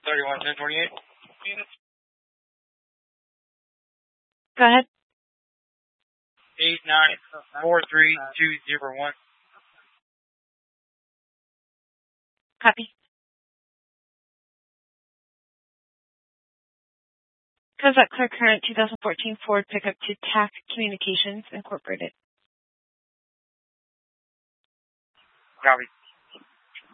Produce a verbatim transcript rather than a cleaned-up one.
thirty-one ten twenty-eight. Go ahead. eight nine four three two zero one. Copy. Cosette Clark Current twenty fourteen Ford pickup to T A C Communications Incorporated. Copy.